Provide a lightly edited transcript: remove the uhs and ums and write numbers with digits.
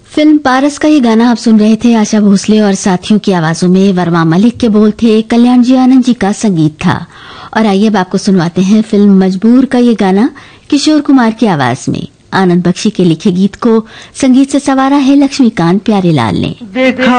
Film पारस का ये गाना आप सुन रहे थे। आशा भोसले और साथियों की आवाजों में वर्मा मलिक के बोल थे, कल्याण जी आनंद जी का संगीत था। और आइए अब आपको सुनवाते हैं फिल्म मजबूर का ये गाना किशोर कुमार की आवाज में। आनंद बख्शी के लिखे गीत को संगीत से सवारा है लक्ष्मीकांत प्यारेलाल ने। देखा